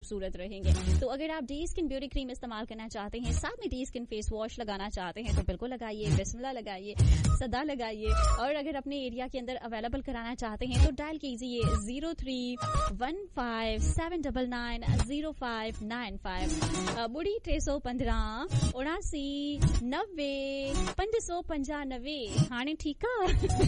खूबसूरत रहेंगे। तो अगर आप डे स्किन ब्यूटी क्रीम इस्तेमाल करना चाहते हैं, साथ में डे स्किन फेस वॉश लगाना चाहते हैं, तो बिल्कुल लगाइए, बिस्मिल्लाह लगाइए, सदा लगाइए। और अगर अपने एरिया के अंदर अवेलेबल कराना चाहते हैं तो डायल कीजिए 0315799095 बुड़ी 315 79 90 595। हाणे ठीक है।